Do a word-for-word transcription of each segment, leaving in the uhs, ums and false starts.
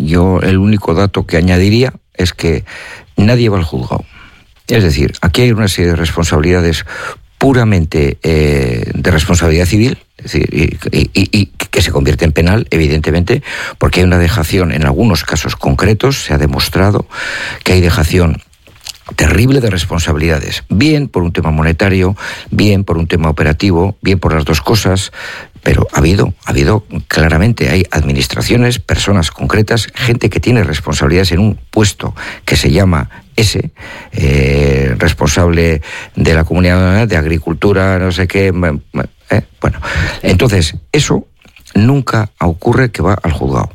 yo el único dato que añadiría es que nadie va al juzgado. Es decir, aquí hay una serie de responsabilidades puramente eh, de responsabilidad civil, es decir, y, y, y que se convierte en penal, evidentemente, porque hay una dejación, en algunos casos concretos, se ha demostrado que hay dejación terrible de responsabilidades, bien por un tema monetario, bien por un tema operativo, bien por las dos cosas, pero ha habido, ha habido claramente, hay administraciones, personas concretas, gente que tiene responsabilidades en un puesto que se llama ese, eh, responsable de la comunidad de agricultura, no sé qué, eh, bueno, entonces eso nunca ocurre que va al juzgado.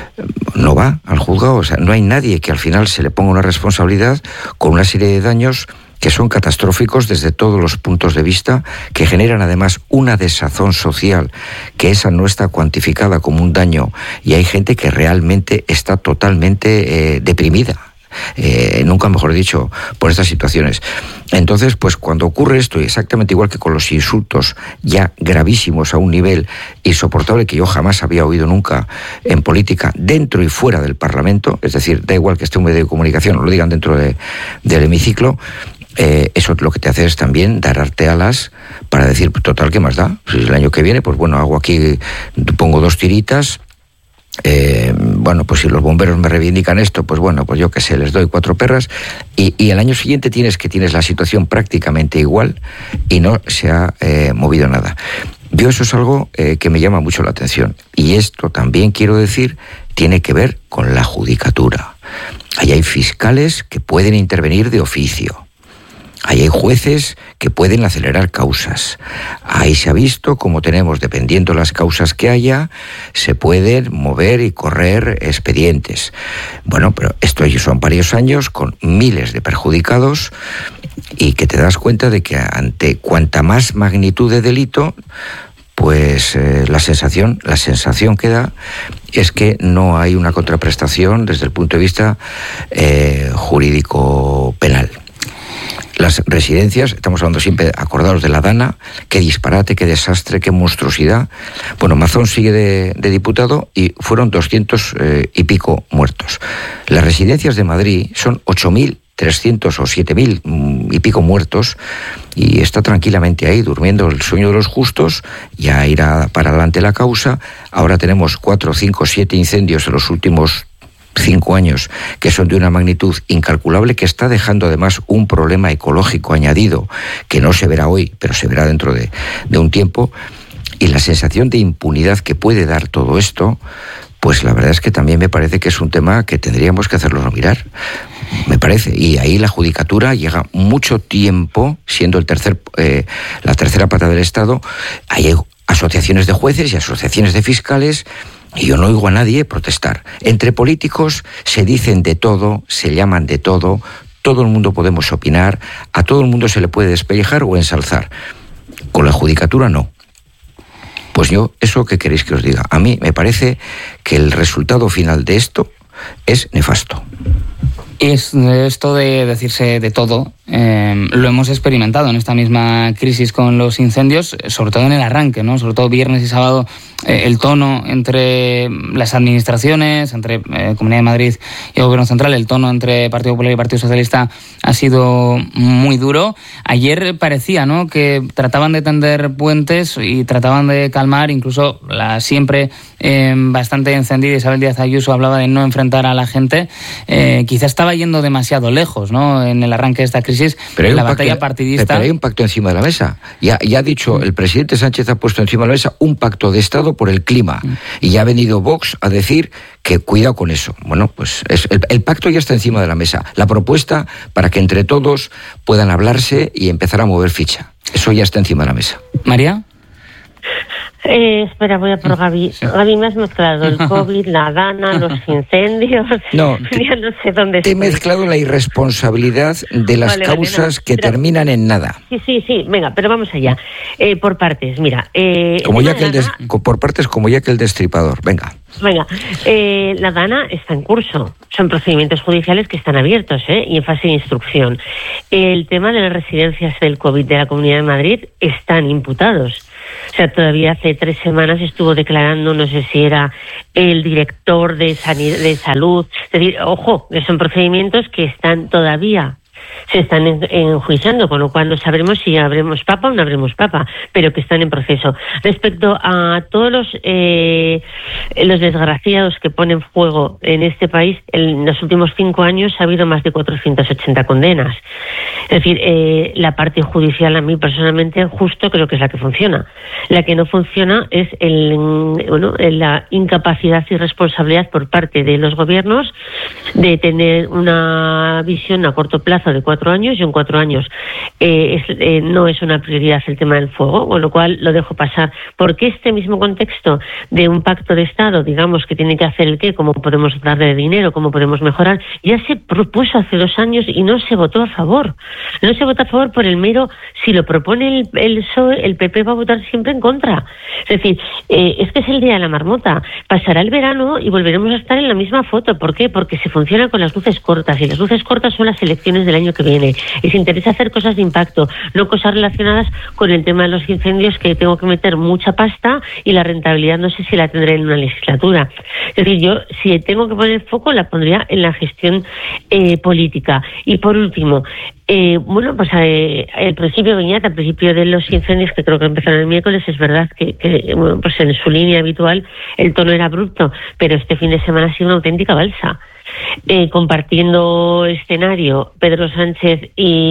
No va al juzgado, o sea, no hay nadie que al final se le ponga una responsabilidad con una serie de daños que son catastróficos desde todos los puntos de vista, que generan además una desazón social, que esa no está cuantificada como un daño, y hay gente que realmente está totalmente eh, deprimida. Eh, nunca mejor dicho, por estas situaciones. Entonces, pues cuando ocurre esto, y exactamente igual que con los insultos ya gravísimos a un nivel insoportable que yo jamás había oído nunca en política, dentro y fuera del Parlamento, es decir, da igual que esté un medio de comunicación o lo digan dentro de, del hemiciclo, eh, eso lo que te hace es también dar artealas para decir, total, ¿qué más da? Si el año que viene, pues bueno, hago aquí, pongo dos tiritas. Eh, bueno, pues si los bomberos me reivindican esto, pues bueno, pues yo qué sé, les doy cuatro perras, y, y el año siguiente tienes que tienes la situación prácticamente igual y no se ha eh, movido nada. Yo eso es algo eh, que me llama mucho la atención, y esto también quiero decir tiene que ver con la judicatura. Ahí hay fiscales que pueden intervenir de oficio. Ahí hay jueces que pueden acelerar causas. Ahí se ha visto cómo tenemos, dependiendo las causas que haya, se pueden mover y correr expedientes. Bueno, pero esto son varios años con miles de perjudicados, y que te das cuenta de que ante cuanta más magnitud de delito, pues eh, la sensación, la sensación que da es que no hay una contraprestación desde el punto de vista eh, jurídico penal. Las residencias, estamos hablando siempre, acordados de la Dana, qué disparate, qué desastre, qué monstruosidad. Bueno, Mazón sigue de, de diputado y fueron doscientos eh, y pico muertos. Las residencias de Madrid son ocho mil trescientos o siete mil y pico muertos, y está tranquilamente ahí durmiendo el sueño de los justos. Ya irá para adelante la causa. Ahora tenemos cuatro, cinco, siete incendios en los últimos cinco años que son de una magnitud incalculable, que está dejando además un problema ecológico añadido que no se verá hoy, pero se verá dentro de, de un tiempo. Y la sensación de impunidad que puede dar todo esto, pues la verdad es que también me parece que es un tema que tendríamos que hacerlo mirar, me parece. Y ahí la judicatura llega mucho tiempo siendo el tercer, eh, la tercera pata del Estado. Ahí hay asociaciones de jueces y asociaciones de fiscales, y yo no oigo a nadie protestar. Entre políticos se dicen de todo, se llaman de todo, todo el mundo podemos opinar, a todo el mundo se le puede despellejar o ensalzar. Con la judicatura no. Pues yo, ¿eso qué queréis que os diga? A mí me parece que el resultado final de esto es nefasto. Es esto de decirse de todo, eh, lo hemos experimentado en esta misma crisis con los incendios, sobre todo en el arranque, ¿no? Sobre todo viernes y sábado, eh, el tono entre las administraciones, entre eh, Comunidad de Madrid y el Gobierno Central, el tono entre Partido Popular y Partido Socialista ha sido muy duro. Ayer parecía, ¿no?, que trataban de tender puentes y trataban de calmar, incluso la siempre eh, bastante encendida Isabel Díaz Ayuso hablaba de no enfrentar a la gente. Eh, quizás estaba yendo demasiado lejos, ¿no?, en el arranque de esta crisis, pero en la batalla pacto, partidista. Pero hay un pacto encima de la mesa. Ya, ya ha dicho, el presidente Sánchez ha puesto encima de la mesa un pacto de Estado por el clima. Mm. Y ya ha venido Vox a decir que cuidado con eso. Bueno, pues es, el, el pacto ya está encima de la mesa. La propuesta para que entre todos puedan hablarse y empezar a mover ficha. Eso ya está encima de la mesa. ¿María? Eh, espera, voy a por Gaby. Sí. Gaby, me has mezclado el COVID, la Dana, los incendios. No, ya no sé dónde te estoy. he mezclado la irresponsabilidad de las vale, causas vale, no, que pero, terminan en nada. Sí, sí, sí, venga, pero vamos allá. Eh, por partes, mira. Eh, como ya que el des, por partes, como ya que el destripador, venga. Venga, eh, la Dana está en curso. Son procedimientos judiciales que están abiertos, ¿eh?, y en fase de instrucción. El tema de las residencias del COVID de la Comunidad de Madrid están imputados. O sea, todavía hace tres semanas estuvo declarando, no sé si era el director de, sanidad, de salud. Es decir, ojo, que son procedimientos que están todavía se están enjuiciando, con lo cual no sabremos si habremos papa o no habremos papa, pero que están en proceso. Respecto a todos los eh, los desgraciados que ponen fuego en este país, en los últimos cinco años ha habido más de cuatrocientas ochenta condenas. Es decir, eh, la parte judicial, a mí personalmente, justo creo que es la que funciona. La que no funciona es el, bueno, la incapacidad y responsabilidad por parte de los gobiernos de tener una visión a corto plazo de cuatro años, y en cuatro años eh, es, eh, no es una prioridad el tema del fuego, con lo cual lo dejo pasar. Porque este mismo contexto de un pacto de Estado, digamos, que tiene que hacer el qué, cómo podemos darle dinero, cómo podemos mejorar, ya se propuso hace dos años y no se votó a favor. No se vota a favor por el mero, si lo propone el, el P S O E, el P P va a votar siempre en contra. Es decir, eh, es que es el día de la marmota. Pasará el verano y volveremos a estar en la misma foto. ¿Por qué? Porque se funciona con las luces cortas, y las luces cortas son las elecciones del año que viene. Y se interesa hacer cosas de impacto, no cosas relacionadas con el tema de los incendios, que tengo que meter mucha pasta y la rentabilidad no sé si la tendré en una legislatura. Es decir, yo si tengo que poner foco la pondría en la gestión eh, política. Y por último, Eh, bueno, pues eh, al principio, Beñat, al principio de los incendios, que creo que empezaron el miércoles, es verdad que, que bueno, pues en su línea habitual el tono era abrupto, pero este fin de semana ha sido una auténtica balsa. Eh, compartiendo escenario Pedro Sánchez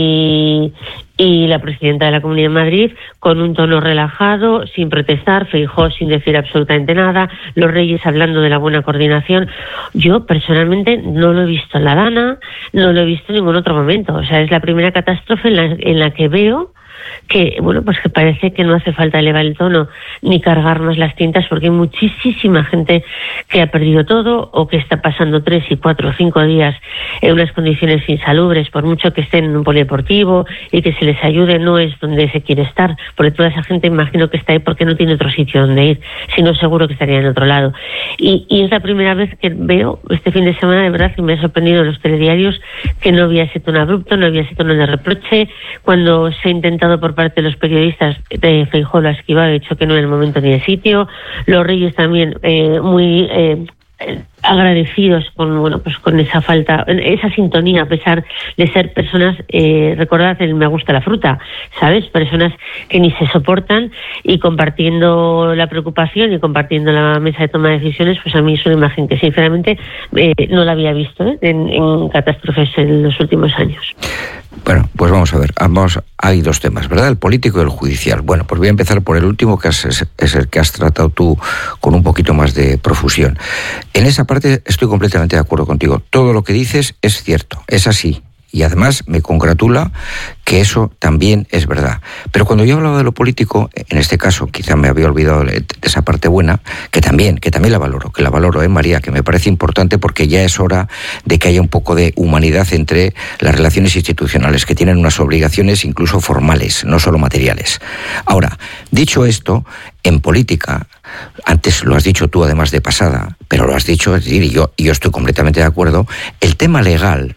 y, y la presidenta de la Comunidad de Madrid, con un tono relajado, sin protestar, Feijóo sin decir absolutamente nada, los Reyes hablando de la buena coordinación. Yo personalmente no lo he visto en la Dana, no lo he visto en ningún otro momento. O sea, es la primera catástrofe en la, en la que veo que, bueno, pues que parece que no hace falta elevar el tono ni cargar más las tintas, porque hay muchísima gente que ha perdido todo, o que está pasando tres y cuatro o cinco días en unas condiciones insalubres, por mucho que estén en un polideportivo y que se les ayude, no es donde se quiere estar, porque toda esa gente imagino que está ahí porque no tiene otro sitio donde ir, si no seguro que estaría en otro lado. Y, y es la primera vez que veo este fin de semana, de verdad, y me ha sorprendido en los telediarios, que no había ese tono abrupto, no había ese tono de reproche. Cuando se ha intentado por parte de los periodistas, de Feijóo lo ha esquivado, ha dicho que no en el momento ni el sitio. Los Reyes también eh, muy eh, agradecidos con, bueno, pues con esa falta, esa sintonía, a pesar de ser personas, eh, recordad el me gusta la fruta, ¿sabes? Personas que ni se soportan, y compartiendo la preocupación y compartiendo la mesa de toma de decisiones. Pues a mí es una imagen que sinceramente eh, no la había visto ¿eh? en, en catástrofes en los últimos años. Bueno, pues vamos a ver, ambos hay dos temas, ¿verdad? El político y el judicial. Bueno, pues voy a empezar por el último, que es, es el que has tratado tú con un poquito más de profusión. En esa parte estoy completamente de acuerdo contigo. Todo lo que dices es cierto, es así. Y además me congratula que eso también es verdad. Pero cuando yo he hablado de lo político, en este caso quizá me había olvidado de esa parte buena, que también, que también la valoro, que la valoro, ¿eh, María? Que me parece importante, porque ya es hora de que haya un poco de humanidad entre las relaciones institucionales, que tienen unas obligaciones incluso formales, no solo materiales. Ahora, dicho esto, en política, antes lo has dicho tú además de pasada, pero lo has dicho, es decir, y yo, y yo estoy completamente de acuerdo, el tema legal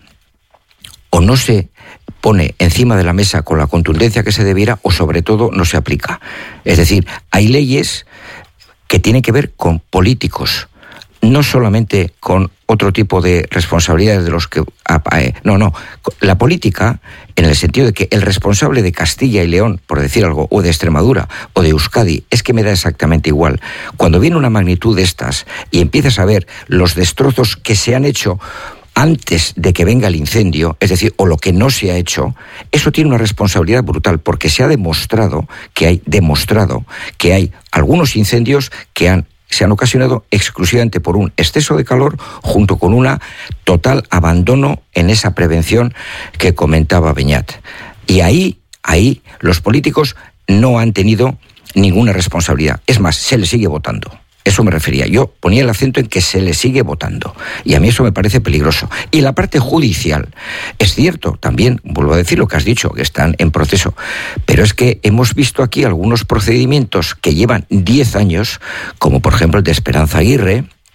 o no se pone encima de la mesa con la contundencia que se debiera, o sobre todo no se aplica. Es decir, hay leyes que tienen que ver con políticos, no solamente con otro tipo de responsabilidades de los que... No, no, la política en el sentido de que el responsable de Castilla y León, por decir algo, o de Extremadura, o de Euskadi, es que me da exactamente igual. Cuando viene una magnitud de estas y empiezas a ver los destrozos que se han hecho antes de que venga el incendio, es decir, o lo que no se ha hecho, eso tiene una responsabilidad brutal, porque se ha demostrado que hay, demostrado que hay algunos incendios que han, se han ocasionado exclusivamente por un exceso de calor, junto con un total abandono en esa prevención que comentaba Beñat. Y ahí, ahí, los políticos no han tenido ninguna responsabilidad. Es más, se les sigue votando. Eso me refería. Yo ponía el acento en que se le sigue votando. Y a mí eso me parece peligroso. Y la parte judicial, es cierto, también, vuelvo a decir lo que has dicho, que están en proceso. Pero es que hemos visto aquí algunos procedimientos que llevan diez años, como por ejemplo el de Esperanza Aguirre,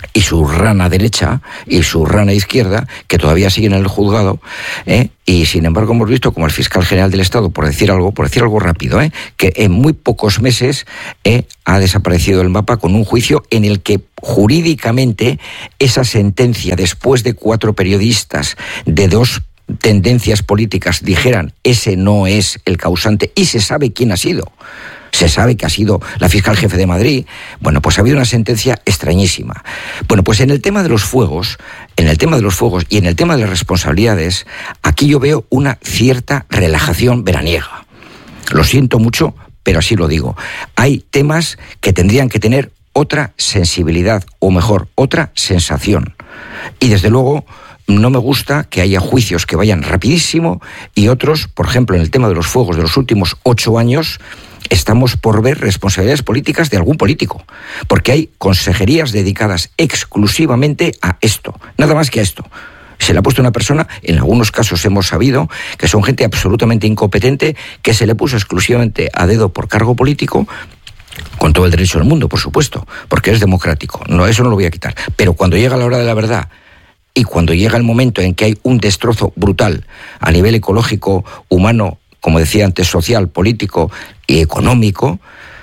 y su rana derecha y su rana izquierda, que todavía siguen en el juzgado, ¿eh? Y sin embargo hemos visto como el fiscal general del Estado, por decir algo, por decir algo rápido, ¿eh? que en muy pocos meses ¿eh? ha desaparecido del mapa con un juicio en el que jurídicamente esa sentencia, después de cuatro periodistas de dos tendencias políticas dijeran ese no es el causante y se sabe quién ha sido. Se sabe que ha sido la fiscal jefe de Madrid. Bueno, pues ha habido una sentencia extrañísima. Bueno, pues en el tema de los fuegos, en el tema de los fuegos y en el tema de las responsabilidades, aquí yo veo una cierta relajación veraniega. Lo siento mucho, pero así lo digo. Hay temas que tendrían que tener otra sensibilidad, o mejor, otra sensación. Y desde luego no me gusta que haya juicios que vayan rapidísimo y otros, por ejemplo, en el tema de los fuegos de los últimos ocho años, estamos por ver responsabilidades políticas de algún político, porque hay consejerías dedicadas exclusivamente a esto, nada más que a esto. Se le ha puesto una persona, en algunos casos hemos sabido que son gente absolutamente incompetente, que se le puso exclusivamente a dedo por cargo político, con todo el derecho del mundo, por supuesto, porque es democrático, no, eso no lo voy a quitar. Pero cuando llega la hora de la verdad y cuando llega el momento en que hay un destrozo brutal a nivel ecológico, humano, como decía antes, social, político y económico,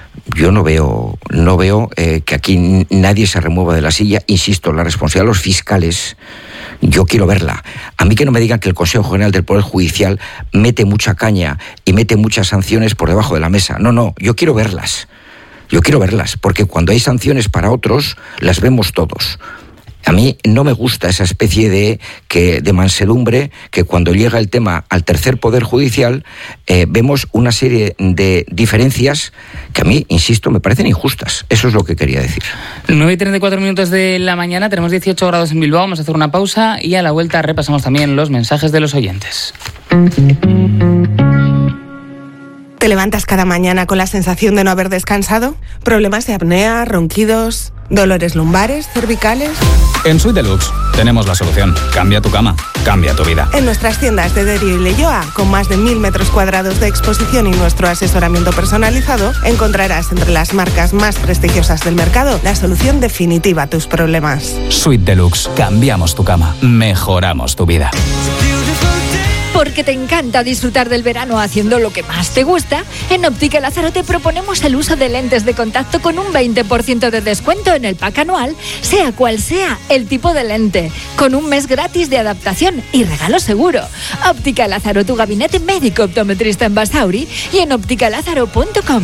yo no veo, no veo eh, que aquí nadie se remueva de la silla. Insisto, la responsabilidad de los fiscales, yo quiero verla. A mí que no me digan que el Consejo General del Poder Judicial mete mucha caña y mete muchas sanciones por debajo de la mesa. No, no, yo quiero verlas. Yo quiero verlas, porque cuando hay sanciones para otros, las vemos todos. A mí no me gusta esa especie de, que, de mansedumbre que cuando llega el tema al tercer poder judicial eh, vemos una serie de diferencias que a mí, insisto, me parecen injustas. Eso es lo que quería decir. nueve y treinta y cuatro minutos de la mañana, tenemos dieciocho grados en Bilbao, vamos a hacer una pausa y a la vuelta repasamos también los mensajes de los oyentes. ¿Te levantas cada mañana con la sensación de no haber descansado? ¿Problemas de apnea, ronquidos, dolores lumbares, cervicales? En Suite Deluxe tenemos la solución. Cambia tu cama, cambia tu vida. En nuestras tiendas de Derio y Leioa, con más de mil metros cuadrados de exposición y nuestro asesoramiento personalizado, encontrarás entre las marcas más prestigiosas del mercado la solución definitiva a tus problemas. Suite Deluxe. Cambiamos tu cama, mejoramos tu vida. Porque te encanta disfrutar del verano haciendo lo que más te gusta, en Óptica Lázaro te proponemos el uso de lentes de contacto con un veinte por ciento de descuento en el pack anual, sea cual sea el tipo de lente, con un mes gratis de adaptación y regalo seguro. Óptica Lázaro, tu gabinete médico optometrista en Basauri y en óptica lázaro punto com.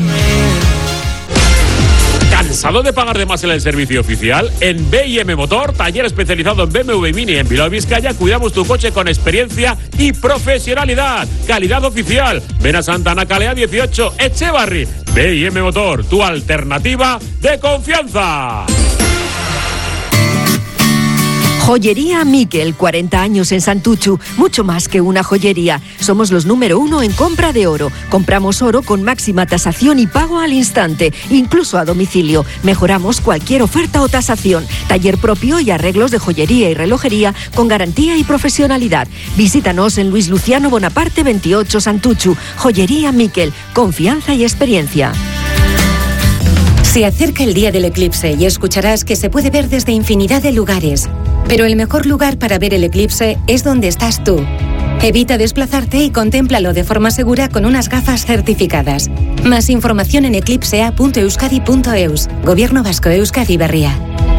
¿Cansado de pagar de más en el servicio oficial? En B I M Motor, taller especializado en B M W Mini en Bilbao, Vizcaya, cuidamos tu coche con experiencia y profesionalidad. Calidad oficial. Ven a Santa Ana Calea dieciocho, Echevarri. B I M Motor, tu alternativa de confianza. Joyería Miquel, cuarenta años en Santuchu, mucho más que una joyería. Somos los número uno en compra de oro. Compramos oro con máxima tasación y pago al instante, incluso a domicilio. Mejoramos cualquier oferta o tasación. Taller propio y arreglos de joyería y relojería con garantía y profesionalidad. Visítanos en Luis Luciano Bonaparte veintiocho, Santuchu. Joyería Miquel, confianza y experiencia. Se acerca el día del eclipse y escucharás que se puede ver desde infinidad de lugares. Pero el mejor lugar para ver el eclipse es donde estás tú. Evita desplazarte y contémplalo de forma segura con unas gafas certificadas. Más información en eclipsea punto euskadi punto eus. Gobierno Vasco, Euskadi Berria.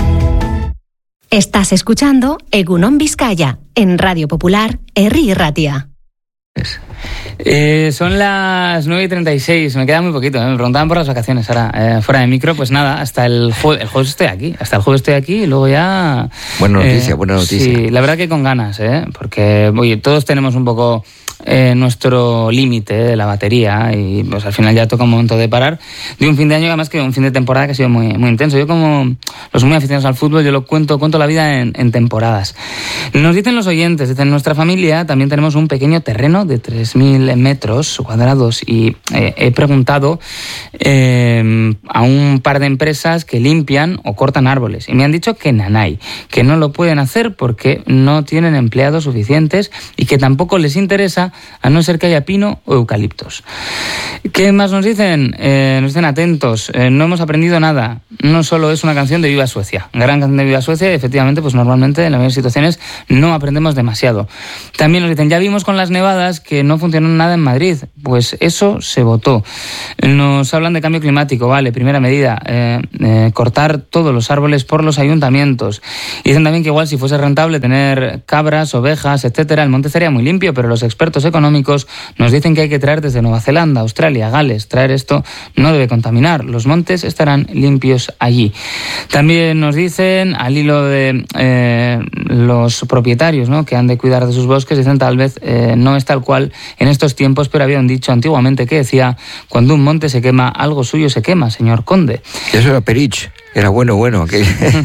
Estás escuchando Egunon Vizcaya en Radio Popular, Herri Ratia. Eh, son las nueve y treinta y seis, me queda muy poquito, ¿eh? Me preguntaban por las vacaciones ahora, eh, fuera de micro, pues nada, hasta el jueves, el jueves estoy aquí, hasta el jueves estoy aquí y luego ya... Buena noticia, eh, buena noticia. Sí, la verdad que con ganas, ¿eh? Porque, oye, todos tenemos un poco eh, nuestro límite de la batería y pues al final ya toca un momento de parar de un fin de año, además que un fin de temporada que ha sido muy, muy intenso. Yo como los muy aficionados al fútbol, yo lo cuento, cuento la vida en, en temporadas. Nos dicen los oyentes, dicen, en nuestra familia también tenemos un pequeño terreno de tres mil metros cuadrados y eh, he preguntado eh, a un par de empresas que limpian o cortan árboles y me han dicho que nanay, que no lo pueden hacer porque no tienen empleados suficientes y que tampoco les interesa casa, a no ser que haya pino o eucaliptos. ¿Qué más nos dicen? Eh, nos dicen atentos, eh, no hemos aprendido nada. No solo es una canción de Viva Suecia, gran canción de Viva Suecia, y efectivamente, pues normalmente en las mismas situaciones no aprendemos demasiado. También nos dicen, ya vimos con las nevadas que no funcionó nada en Madrid, pues eso se votó. Nos hablan de cambio climático, vale, primera medida, eh, eh, cortar todos los árboles por los ayuntamientos. Y dicen también que igual si fuese rentable tener cabras, ovejas, etcétera, el monte sería muy limpio, pero los expertos económicos nos dicen que hay que traer desde Nueva Zelanda, Australia, Gales. Traer esto no debe contaminar, los montes estarán limpios allí. También nos dicen, al hilo de eh, los propietarios, ¿no?, que han de cuidar de sus bosques, dicen tal vez eh, no es tal cual en estos tiempos, pero había un dicho antiguamente que decía, cuando un monte se quema, algo suyo se quema, señor conde. Eso era Perich, era bueno, bueno. Aquel.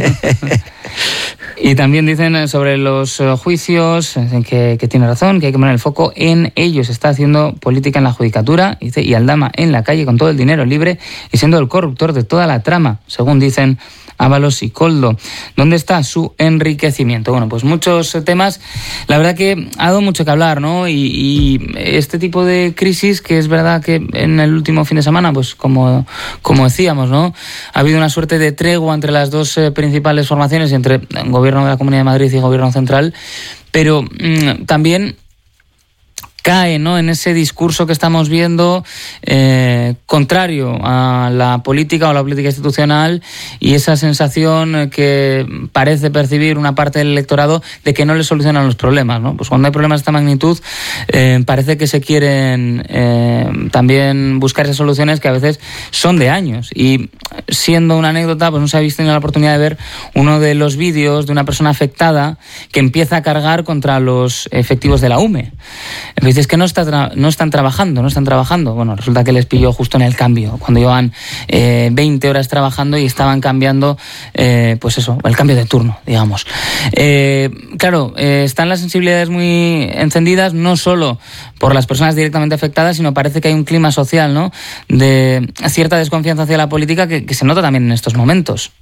Y también dicen sobre los uh, juicios, que, que tiene razón, que hay que poner el foco en ellos. Está haciendo política en la judicatura, dice, y Aldama en la calle con todo el dinero libre y siendo el corruptor de toda la trama, según dicen Ábalos y Koldo. ¿Dónde está su enriquecimiento? Bueno, pues muchos temas. La verdad que ha dado mucho que hablar, ¿no? Y, y este tipo de crisis, que es verdad que en el último fin de semana, pues como, como decíamos, ¿no?, ha habido una suerte de tregua entre las dos eh, principales formaciones, entre el Gobierno de la Comunidad de Madrid y el Gobierno Central, pero mmm, también cae, ¿no?, en ese discurso que estamos viendo eh, contrario a la política o la política institucional, y esa sensación que parece percibir una parte del electorado de que no le solucionan los problemas, ¿no? Pues cuando hay problemas de esta magnitud eh, parece que se quieren eh, también buscar esas soluciones que a veces son de años. Y siendo una anécdota, pues no se ha visto ni la oportunidad de ver uno de los vídeos de una persona afectada que empieza a cargar contra los efectivos de la U M E. Dices que no, está tra- no están trabajando, no están trabajando. Bueno, resulta que les pilló justo en el cambio, cuando llevan eh, veinte horas trabajando y estaban cambiando, eh, pues eso, el cambio de turno, digamos. Eh, claro, eh, están las sensibilidades muy encendidas, no solo por las personas directamente afectadas, sino parece que hay un clima social, ¿no?, de cierta desconfianza hacia la política que, que se nota también en estos momentos.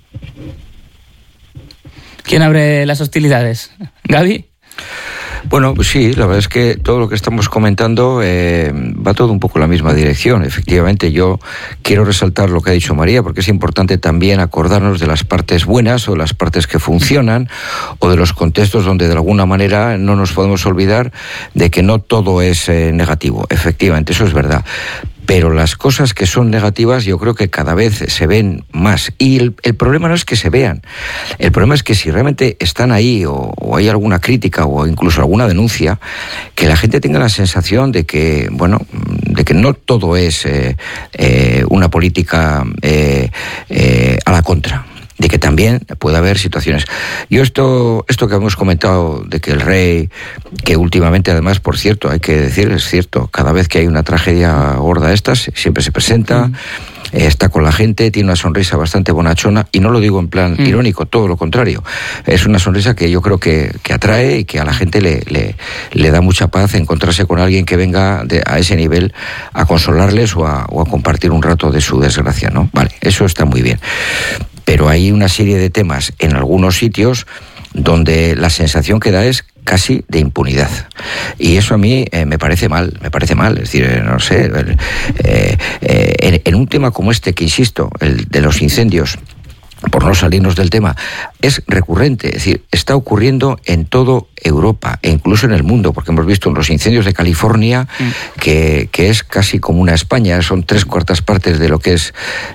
¿Quién abre las hostilidades? ¿Gaby? Bueno, pues sí, la verdad es que todo lo que estamos comentando eh, va todo un poco en la misma dirección. Efectivamente, yo quiero resaltar lo que ha dicho María, porque es importante también acordarnos de las partes buenas o las partes que funcionan, o de los contextos donde de alguna manera no nos podemos olvidar de que no todo es eh, negativo. Efectivamente, eso es verdad. Pero las cosas que son negativas yo creo que cada vez se ven más. Y el, el problema no es que se vean. El problema es que si realmente están ahí o, o hay alguna crítica o incluso alguna denuncia, que la gente tenga la sensación de que, bueno, de que no todo es eh, eh, una política eh, eh, a la contra. De que también puede haber situaciones. Yo esto esto que hemos comentado de que el rey, que últimamente además, por cierto, hay que decir, es cierto, cada vez que hay una tragedia gorda de estas, siempre se presenta, mm. eh, está con la gente, tiene una sonrisa bastante bonachona, y no lo digo en plan mm. irónico, todo lo contrario. Es una sonrisa que yo creo que, que atrae y que a la gente le, le, le da mucha paz encontrarse con alguien que venga de, a ese nivel a consolarles o a, o a compartir un rato de su desgracia, ¿no? Vale, eso está muy bien. Pero hay una serie de temas en algunos sitios donde la sensación que da es casi de impunidad. Y eso a mí eh, me parece mal, me parece mal. Es decir, eh, no sé, eh, eh, en, en un tema como este, que insisto, el de los incendios, por no salirnos del tema, es recurrente, es decir, está ocurriendo en toda Europa e incluso en el mundo, porque hemos visto en los incendios de California mm. que, que es casi como una España, son tres cuartas partes de lo que es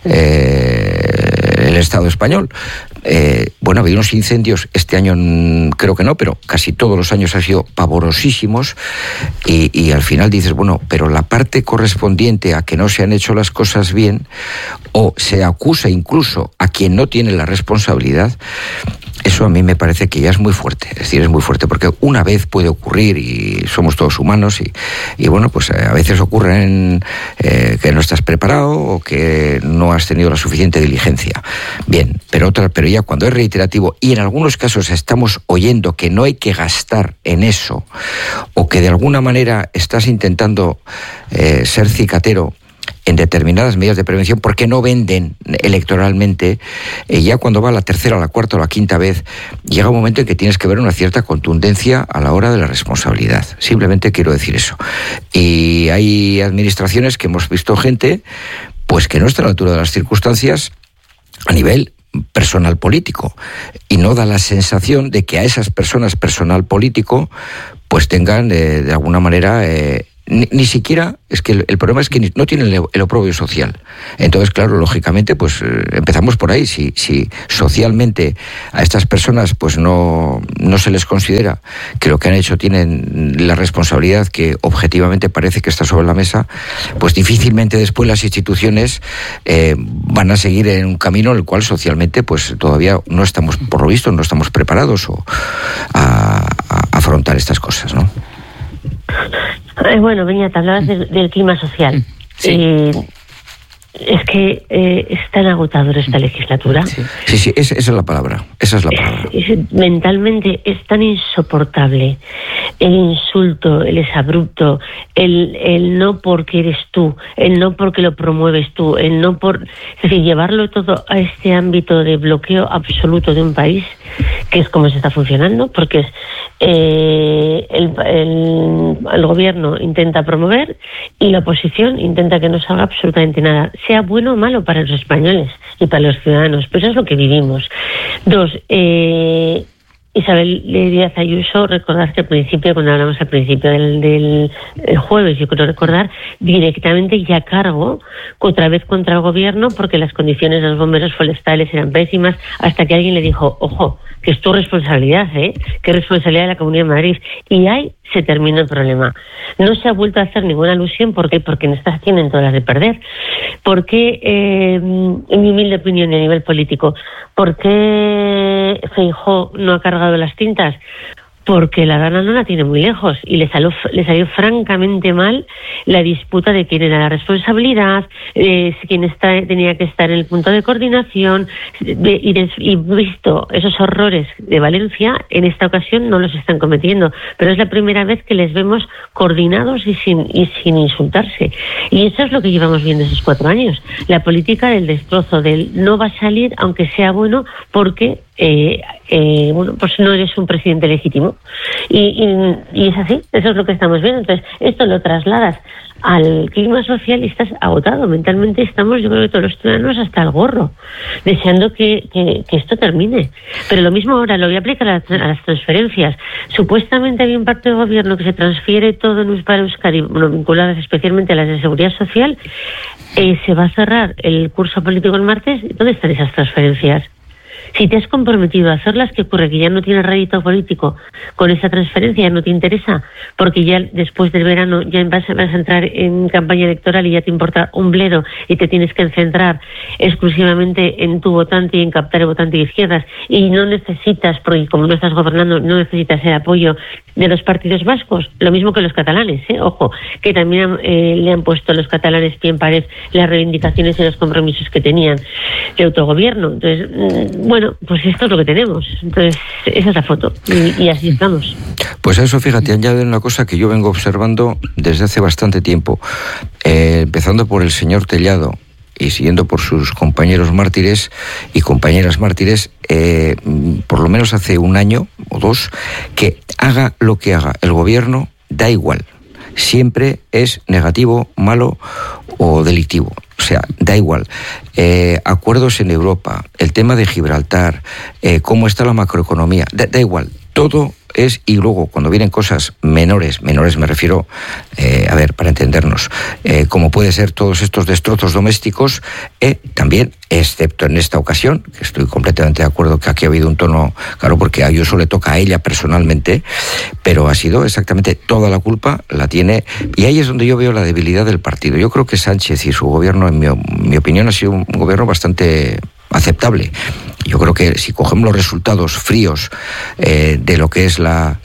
eh, el Estado español. Eh, bueno, ha habido unos incendios, este año creo que no, pero casi todos los años han sido pavorosísimos, y, y al final dices, bueno, pero la parte correspondiente a que no se han hecho las cosas bien, o se acusa incluso a quien no tiene la responsabilidad, eso a mí me parece que ya es muy fuerte. Es decir, es muy fuerte porque una vez puede ocurrir y somos todos humanos y, y bueno, pues a veces ocurren eh, que no estás preparado o que no has tenido la suficiente diligencia. Bien, pero otra, pero ya cuando es reiterativo y en algunos casos estamos oyendo que no hay que gastar en eso o que de alguna manera estás intentando eh, ser cicatero en determinadas medidas de prevención porque no venden electoralmente. Eh, ya cuando va la tercera, la cuarta o la quinta vez, llega un momento en que tienes que ver una cierta contundencia a la hora de la responsabilidad. Simplemente quiero decir eso. Y hay administraciones que hemos visto gente pues que no está a la altura de las circunstancias a nivel personal político, y no da la sensación de que a esas personas personal político pues tengan eh, de alguna manera eh, ni, ni siquiera, es que el, el problema es que ni, no tienen el, el oprobio social. Entonces, claro, lógicamente pues eh, empezamos por ahí. Si, si socialmente a estas personas pues no, no se les considera que lo que han hecho tienen la responsabilidad que objetivamente parece que está sobre la mesa, pues difícilmente después las instituciones eh, van a seguir en un camino en el cual socialmente pues todavía no estamos, por lo visto, no estamos preparados o a, a afrontar estas cosas, ¿no? Eh, bueno, Beñat, hablabas de, del clima social. Sí. Eh, es que eh, es tan agotador esta legislatura. Sí, sí, sí esa, esa es la palabra. Esa es la palabra. Es, es, mentalmente es tan insoportable el insulto, el exabrupto, el, el no porque eres tú, el no porque lo promueves tú, el no por... Es decir, llevarlo todo a este ámbito de bloqueo absoluto de un país, que es como se está funcionando, porque es eh, el, el, el gobierno intenta promover y la oposición intenta que no salga absolutamente nada, sea bueno o malo para los españoles y para los ciudadanos. Pues eso es lo que vivimos. Dos, eh, Isabel Díaz Ayuso, recordar que al principio, cuando hablamos al principio del, del el jueves, yo quiero recordar, directamente ya cargo otra vez contra el gobierno porque las condiciones de los bomberos forestales eran pésimas, hasta que alguien le dijo, ojo, que es tu responsabilidad, ¿eh? Que es responsabilidad de la Comunidad de Madrid. Y ahí se terminó el problema. No se ha vuelto a hacer ninguna alusión. ¿Por qué? Porque en estas tienen todas las de perder. ¿Por qué, eh, en mi humilde opinión y a nivel político, por qué Feijóo no ha cargado las tintas? Porque la gana no la tiene muy lejos y le salió, le salió francamente mal la disputa de quién era la responsabilidad, eh, quién está, tenía que estar en el punto de coordinación, de, y, de, y visto esos horrores de Valencia, en esta ocasión no los están cometiendo, pero es la primera vez que les vemos coordinados y sin, y sin insultarse. Y eso es lo que llevamos viendo esos cuatro años, la política del destrozo, del no va a salir aunque sea bueno porque eh, eh, bueno, pues no eres un presidente legítimo. Y, y, y es así, eso es lo que estamos viendo. Entonces, esto lo trasladas al clima social y estás agotado. Mentalmente estamos, yo creo que todos los ciudadanos hasta el gorro, deseando que, que, que esto termine. Pero lo mismo ahora, lo voy a aplicar a, a las transferencias. Supuestamente había un pacto de gobierno que se transfiere todo en para Euskadi, bueno, vinculadas especialmente a las de seguridad social. Eh, se va a cerrar el curso político el martes. ¿Dónde están esas transferencias? Si te has comprometido a hacerlas, ¿qué ocurre? Que ya no tienes rédito político con esa transferencia, ya no te interesa, porque ya después del verano ya vas, vas a entrar en campaña electoral y ya te importa un bledo y te tienes que centrar exclusivamente en tu votante y en captar el votante de izquierdas, y no necesitas, porque como no estás gobernando, no necesitas el apoyo de los partidos vascos, lo mismo que los catalanes, ¿eh? Ojo, que también eh, le han puesto los catalanes pie en pared las reivindicaciones y los compromisos que tenían de autogobierno. Entonces, bueno, pues esto es lo que tenemos. Entonces, esa es la foto. Y, y así estamos. Pues a eso, fíjate, añade una cosa que yo vengo observando desde hace bastante tiempo. Eh, empezando por el señor Tellado y siguiendo por sus compañeros mártires y compañeras mártires, eh, por lo menos hace un año o dos, que haga lo que haga el gobierno, da igual. Siempre es negativo, malo o delictivo. O sea, da igual. Eh, acuerdos en Europa, el tema de Gibraltar, eh, cómo está la macroeconomía, da, da igual. Todo es, y luego cuando vienen cosas menores, menores me refiero, eh, a ver, para entendernos, eh, como puede ser todos estos destrozos domésticos, eh, también, excepto en esta ocasión, que estoy completamente de acuerdo que aquí ha habido un tono, claro, porque a Ayuso le toca a ella personalmente, pero ha sido exactamente toda la culpa, la tiene, y ahí es donde yo veo la debilidad del partido. Yo creo que Sánchez y su gobierno, en mi, mi opinión, ha sido un gobierno bastante aceptable. Yo creo que si cogemos los resultados fríos eh, de lo que es la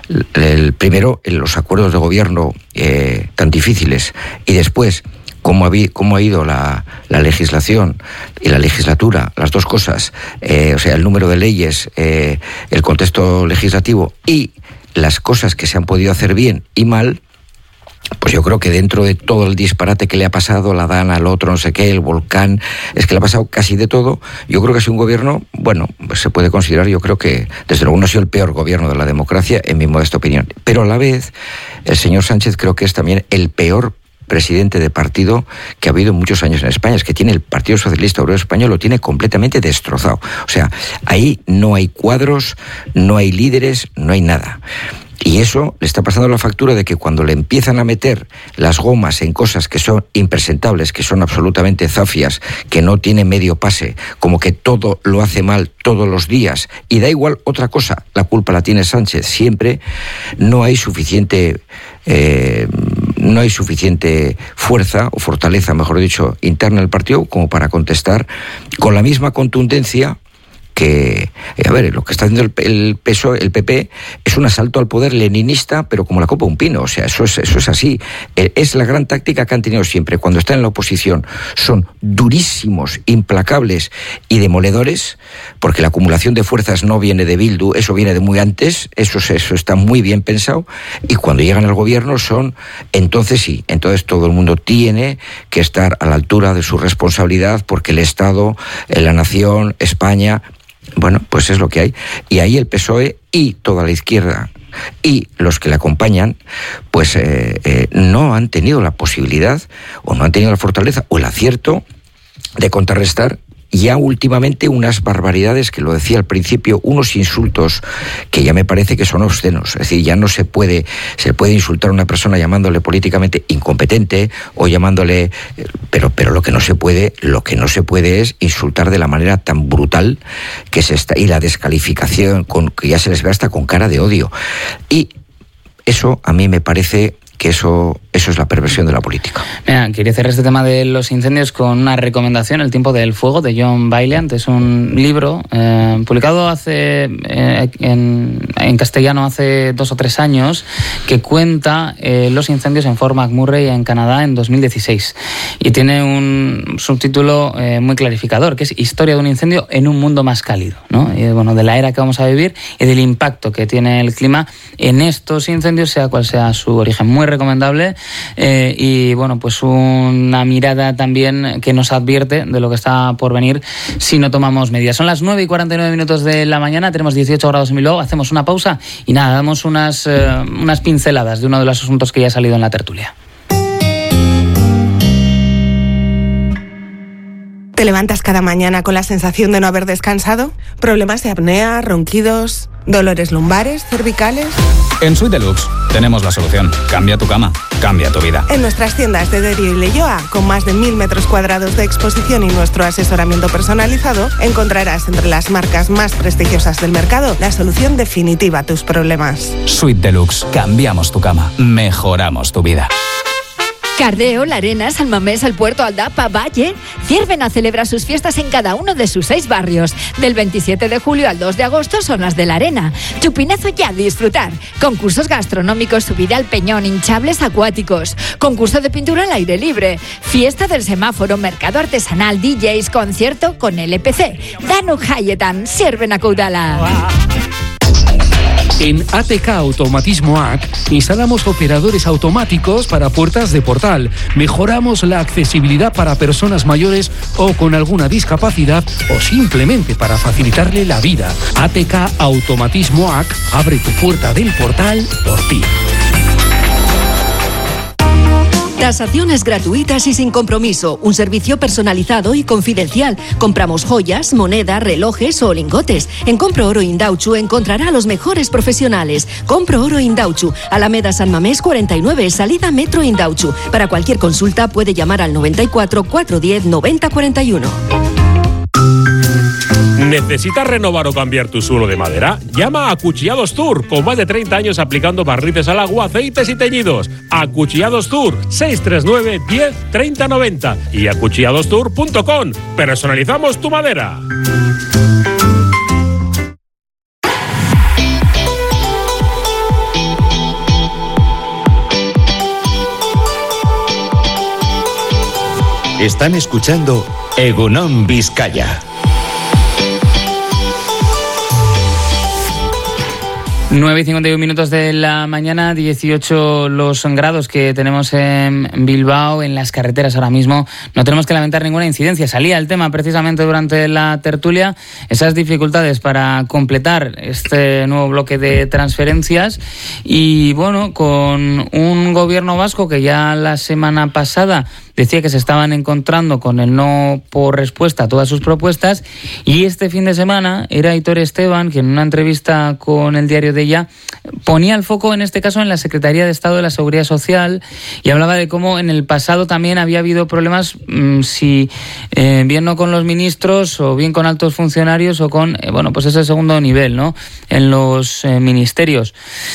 el primero los acuerdos de gobierno eh, tan difíciles, y después cómo ha, cómo ha ido la, la legislación y la legislatura, las dos cosas, eh, o sea, el número de leyes, eh, el contexto legislativo y las cosas que se han podido hacer bien y mal, pues yo creo que dentro de todo el disparate que le ha pasado, la Dana, el otro, no sé qué, el volcán, es que le ha pasado casi de todo, yo creo que es un gobierno, bueno, pues se puede considerar, yo creo que desde luego no ha sido el peor gobierno de la democracia, en mi modesta opinión. Pero a la vez, el señor Sánchez creo que es también el peor presidente de partido que ha habido muchos años en España. Es que tiene el Partido Socialista Obrero Español, lo tiene completamente destrozado. O sea, ahí no hay cuadros, no hay líderes, no hay nada. Y eso le está pasando la factura de que cuando le empiezan a meter las gomas en cosas que son impresentables, que son absolutamente zafias, que no tiene medio pase, como que todo lo hace mal todos los días, y da igual otra cosa, la culpa la tiene Sánchez siempre, no hay suficiente... Eh, no hay suficiente fuerza o fortaleza, mejor dicho, interna del partido como para contestar con la misma contundencia que, a ver, lo que está haciendo el, el P S O E, el P P, es un asalto al poder leninista, pero como la copa de un pino. O sea, eso es, eso es así. Es la gran táctica que han tenido siempre. Cuando están en la oposición son durísimos, implacables y demoledores, porque la acumulación de fuerzas no viene de Bildu, eso viene de muy antes, eso, eso está muy bien pensado, y cuando llegan al gobierno son, entonces sí, entonces todo el mundo tiene que estar a la altura de su responsabilidad, porque el Estado, la nación, España... Bueno, pues es lo que hay. Y ahí el P S O E y toda la izquierda y los que le acompañan, pues eh, eh, no han tenido la posibilidad o no han tenido la fortaleza o el acierto de contrarrestar ya últimamente unas barbaridades, que lo decía al principio, unos insultos que ya me parece que son obscenos. Es decir, ya no se puede, se puede insultar a una persona llamándole políticamente incompetente o llamándole, pero, pero lo que no se puede, lo que no se puede es insultar de la manera tan brutal que se está, y la descalificación con, que ya se les ve hasta con cara de odio. Y eso a mí me parece que eso, eso es la perversión de la política. Mira, quería cerrar este tema de los incendios con una recomendación, El tiempo del fuego, de John Vaillant. Es un libro eh, publicado hace eh, en, en castellano hace dos o tres años, que cuenta eh, los incendios en Fort McMurray, en Canadá, en dos mil dieciséis. Y tiene un subtítulo eh, muy clarificador, que es Historia de un incendio en un mundo más cálido, ¿no? Y, bueno, de la era que vamos a vivir y del impacto que tiene el clima en estos incendios, sea cual sea su origen. Muy recomendable, eh, y bueno, pues una mirada también que nos advierte de lo que está por venir si no tomamos medidas. Son las nueve y cuarenta y nueve minutos de la mañana, tenemos dieciocho grados en Bilbao, hacemos una pausa y nada, damos unas, eh, unas pinceladas de uno de los asuntos que ya ha salido en la tertulia. ¿Te levantas cada mañana con la sensación de no haber descansado? ¿Problemas de apnea, ronquidos, dolores lumbares, cervicales? En Suite Deluxe tenemos la solución. Cambia tu cama, cambia tu vida. En nuestras tiendas de Derio y Leioa, con más de mil metros cuadrados de exposición y nuestro asesoramiento personalizado, encontrarás entre las marcas más prestigiosas del mercado la solución definitiva a tus problemas. Suite Deluxe. Cambiamos tu cama, mejoramos tu vida. Cardeo, La Arena, San Mamés, El Puerto, Aldapa, Valle. Ciervena celebra sus fiestas en cada uno de sus seis barrios. Del veintisiete de julio al dos de agosto son las de La Arena. Chupinazo ya, disfrutar. Concursos gastronómicos, subida al peñón, hinchables acuáticos. Concurso de pintura al aire libre. Fiesta del semáforo, mercado artesanal, D Js, concierto con L P C. Danu Hayetan, Ciervena Caudala. En A T K Automatismoac instalamos operadores automáticos para puertas de portal. Mejoramos la accesibilidad para personas mayores o con alguna discapacidad, o simplemente para facilitarle la vida. A T K Automatismoac abre tu puerta del portal por ti. Tasaciones gratuitas y sin compromiso. Un servicio personalizado y confidencial. Compramos joyas, moneda, relojes o lingotes. En Compro Oro Indauchu encontrará a los mejores profesionales. Compro Oro Indauchu, Alameda San Mamés cuarenta y nueve, salida Metro Indauchu. Para cualquier consulta puede llamar al noventa y cuatro, cuatrocientos diez, noventa cuarenta y uno. ¿Necesitas renovar o cambiar tu suelo de madera? Llama a Acuchillados Tour, con más de treinta años aplicando barnices al agua, aceites y teñidos. Acuchillados Tour, seis tres nueve, diez, treinta, noventa y acuchillados tour punto com. Personalizamos tu madera. Están escuchando Egunon Vizcaya. nueve y cincuenta y uno minutos de la mañana, dieciocho los grados que tenemos en Bilbao, en las carreteras ahora mismo. No tenemos que lamentar ninguna incidencia. Salía el tema precisamente durante la tertulia, esas dificultades para completar este nuevo bloque de transferencias. Y bueno, con un gobierno vasco que ya la semana pasada decía que se estaban encontrando con el no por respuesta a todas sus propuestas, y este fin de semana era Aitor Esteban que en una entrevista con el diario de Ella ponía el foco en este caso en la Secretaría de Estado de la Seguridad Social y hablaba de cómo en el pasado también había habido problemas, mmm, si eh, bien no con los ministros o bien con altos funcionarios o con, eh, bueno, pues ese segundo nivel, ¿no?, en los eh, ministerios.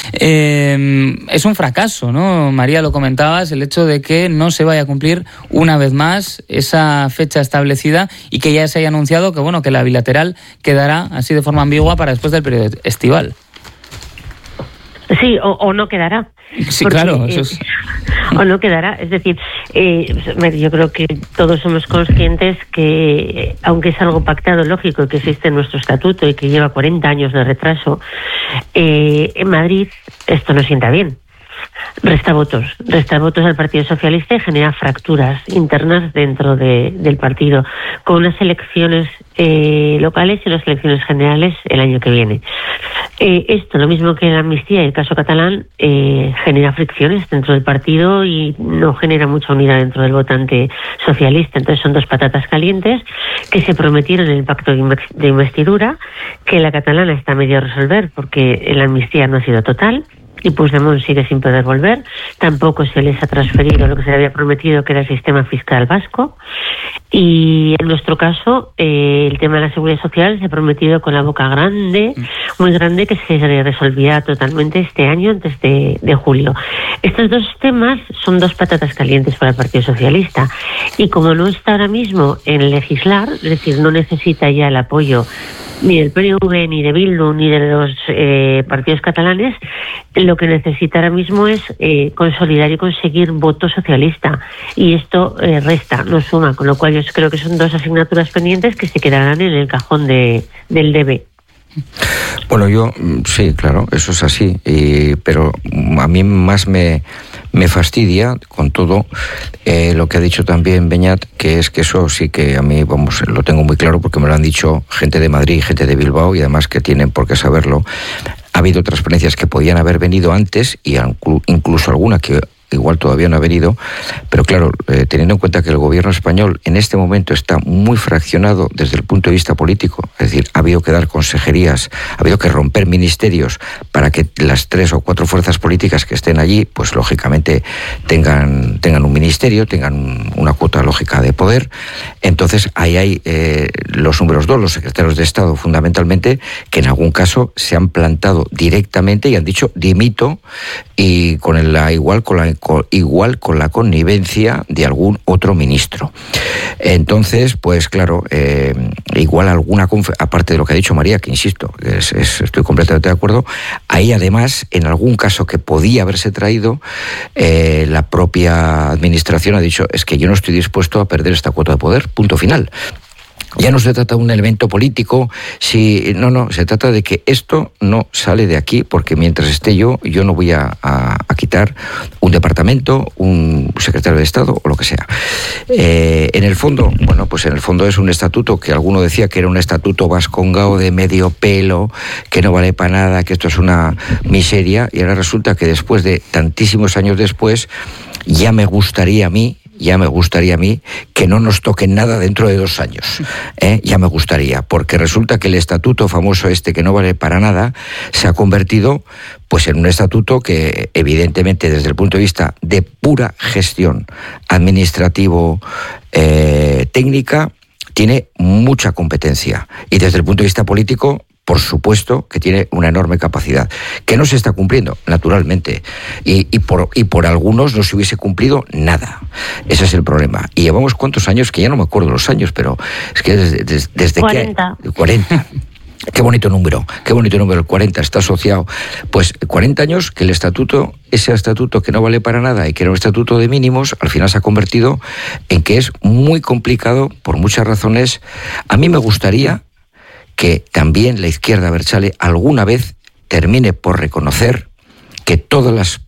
Eh, es un fracaso, ¿no? María, lo comentabas, el hecho de que no se vaya a cumplir una vez más esa fecha establecida y que ya se haya anunciado que, bueno, que la bilateral quedará así de forma ambigua para después del periodo estival. Sí, o, o no quedará. Sí, porque, claro, eso eh, es... o no quedará. Es decir, eh, yo creo que todos somos conscientes que, aunque es algo pactado, lógico, que existe en nuestro estatuto y que lleva cuarenta años de retraso, eh, en Madrid esto no sienta bien. Resta votos, resta votos al Partido Socialista y genera fracturas internas dentro de, del partido, con unas elecciones eh, locales y unas elecciones generales el año que viene. Eh, esto, lo mismo que la amnistía y el caso catalán, eh, genera fricciones dentro del partido y no genera mucha unidad dentro del votante socialista. Entonces son dos patatas calientes que se prometieron en el pacto de investidura, que la catalana está medio a resolver porque la amnistía no ha sido total. Y Puigdemont sigue sin poder volver. Tampoco se les ha transferido lo que se le había prometido, que era el sistema fiscal vasco. Y en nuestro caso, eh, el tema de la seguridad social se ha prometido con la boca grande, muy grande, que se resolverá totalmente este año, antes de, de julio. Estos dos temas son dos patatas calientes para el Partido Socialista. Y como no está ahora mismo en legislar, es decir, no necesita ya el apoyo ni del P N V, ni de Bildu, ni de los eh, partidos catalanes, lo que necesita ahora mismo es eh, consolidar y conseguir voto socialista. Y esto eh, resta, no suma, con lo cual yo creo que son dos asignaturas pendientes que se quedarán en el cajón de, del debe. Bueno, yo sí, claro, eso es así, y, pero a mí más me, me fastidia con todo eh, lo que ha dicho también Beñat, que es que eso sí que a mí, vamos, lo tengo muy claro porque me lo han dicho gente de Madrid, gente de Bilbao, y además que tienen por qué saberlo. Ha habido transferencias que podían haber venido antes y incluso alguna que igual todavía no ha venido, pero claro, eh, teniendo en cuenta que el gobierno español en este momento está muy fraccionado desde el punto de vista político, es decir, ha habido que dar consejerías, ha habido que romper ministerios para que las tres o cuatro fuerzas políticas que estén allí, pues lógicamente tengan, tengan un ministerio, tengan una cuota lógica de poder. Entonces ahí hay eh, los números dos, los secretarios de Estado fundamentalmente, que en algún caso se han plantado directamente y han dicho dimito, y con el, la igual con la igual con la connivencia de algún otro ministro. Entonces, pues claro, eh, igual alguna, conf- aparte de lo que ha dicho María, que insisto, es, es, estoy completamente de acuerdo, ahí además, en algún caso que podía haberse traído, eh, la propia administración ha dicho, es que yo no estoy dispuesto a perder esta cuota de poder, punto final. Ya no se trata de un elemento político, si no, no, se trata de que esto no sale de aquí, porque mientras esté yo, yo no voy a, a, a quitar un departamento, un secretario de Estado o lo que sea. Eh, en el fondo, bueno, pues en el fondo es un estatuto que alguno decía que era un estatuto vascongao de medio pelo, que no vale para nada, que esto es una miseria, y ahora resulta que después de tantísimos años después, ya me gustaría a mí, ya me gustaría a mí que no nos toquen nada dentro de dos años. ¿eh? Ya me gustaría, porque resulta que el estatuto famoso este, que no vale para nada, se ha convertido pues en un estatuto que evidentemente desde el punto de vista de pura gestión administrativo eh, técnica tiene mucha competencia, y desde el punto de vista político, por supuesto que tiene una enorme capacidad, que no se está cumpliendo, naturalmente, y, y, por, y por algunos no se hubiese cumplido nada. Ese es el problema. Y llevamos cuántos años, que ya no me acuerdo los años, pero es que desde, desde, desde cuarenta. que... cuarenta. Qué bonito número, qué bonito número, el cuarenta, está asociado. Pues cuarenta años que el estatuto, ese estatuto que no vale para nada y que era un estatuto de mínimos, al final se ha convertido en que es muy complicado por muchas razones. A mí me gustaría que también la izquierda abertzale alguna vez termine por reconocer que todas las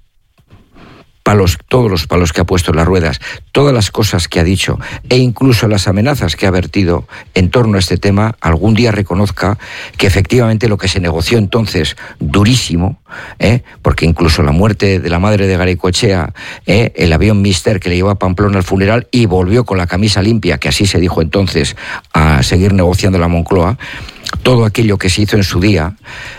palos, todos los palos que ha puesto en las ruedas, todas las cosas que ha dicho e incluso las amenazas que ha vertido en torno a este tema, algún día reconozca que efectivamente lo que se negoció entonces, durísimo, ¿eh? porque incluso la muerte de la madre de Garaikoetxea, ¿eh? el avión Mister que le llevó a Pamplona al funeral y volvió con la camisa limpia, que así se dijo entonces, a seguir negociando la Moncloa, todo aquello que se hizo en su día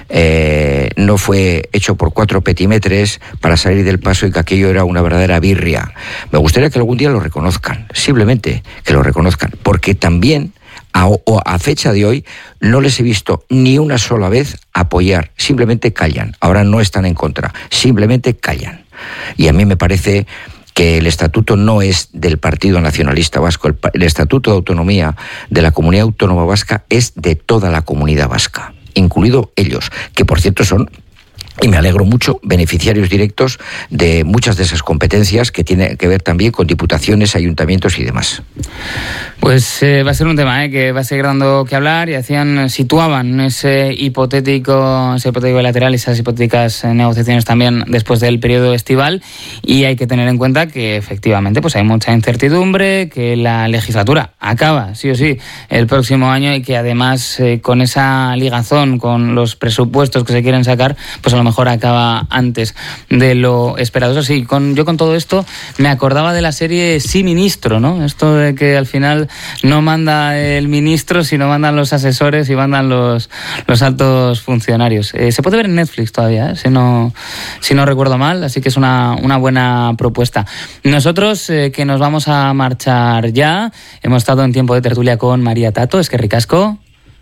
eh, no fue hecho por cuatro petimetres para salir del paso y que aquello era una verdadera birria. Me gustaría que algún día lo reconozcan, simplemente que lo reconozcan, porque también a, a fecha de hoy no les he visto ni una sola vez apoyar, simplemente callan. Ahora no están en contra, simplemente callan. Y a mí me parece que el estatuto no es del Partido Nacionalista Vasco, el, el estatuto de autonomía de la Comunidad Autónoma Vasca es de toda la comunidad vasca, incluido ellos, que por cierto son, y me alegro mucho, beneficiarios directos de muchas de esas competencias que tienen que ver también con diputaciones, ayuntamientos y demás. Pues eh, va a ser un tema eh, que va a seguir dando que hablar y hacían, situaban ese hipotético, ese hipotético lateral, esas hipotéticas negociaciones también después del periodo estival, y hay que tener en cuenta que efectivamente pues hay mucha incertidumbre, que la legislatura acaba sí o sí el próximo año y que además eh, con esa ligazón con los presupuestos que se quieren sacar, pues a lo mejor acaba antes de lo esperado. Eso sí, con, yo con todo esto me acordaba de la serie Sí Ministro, ¿no? Esto de que al final no manda el ministro, sino mandan los asesores y mandan los, los altos funcionarios. Eh, se puede ver en Netflix todavía, ¿eh? si no si no recuerdo mal, así que es una, una buena propuesta. Nosotros, eh, que nos vamos a marchar ya, hemos estado en tiempo de tertulia con María Tato, es que ricasco.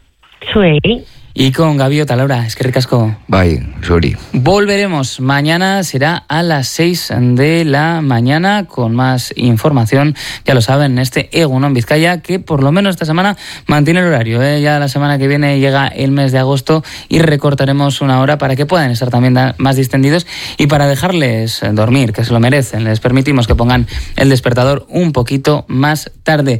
Sí. Y con Gaviota, Laura, es que ricasco. Bye, sorry. Volveremos mañana, será a las seis de la mañana con más información. Ya lo saben, este Egunon Vizcaya, que por lo menos esta semana mantiene el horario. ¿eh? Ya la semana que viene llega el mes de agosto y recortaremos una hora para que puedan estar también más distendidos y para dejarles dormir, que se lo merecen. Les permitimos que pongan el despertador un poquito más tarde.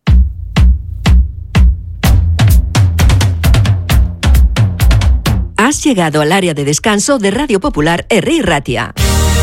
Has llegado al área de descanso de Radio Popular Herri Ratia.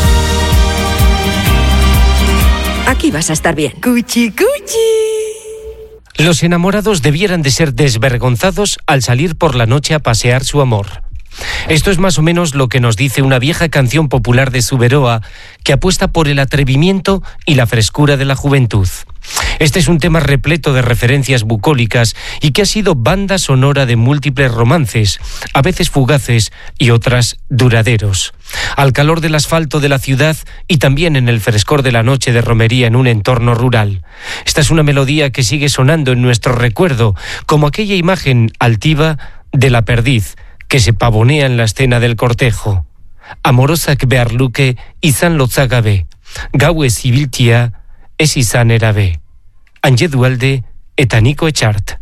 Aquí vas a estar bien. Cuchi, cuchi. Los enamorados debieran de ser desvergonzados al salir por la noche a pasear su amor. Esto es más o menos lo que nos dice una vieja canción popular de Zuberoa que apuesta por el atrevimiento y la frescura de la juventud. Este es un tema repleto de referencias bucólicas y que ha sido banda sonora de múltiples romances, a veces fugaces y otras duraderos. Al calor del asfalto de la ciudad y también en el frescor de la noche de romería en un entorno rural. Esta es una melodía que sigue sonando en nuestro recuerdo, como aquella imagen altiva de la perdiz que se pavonea en la escena del cortejo. Amorosak behar luke izan lotzagabe, gauez ibiltia ez izan erabe. Anje Dualde eta Niko Etxart.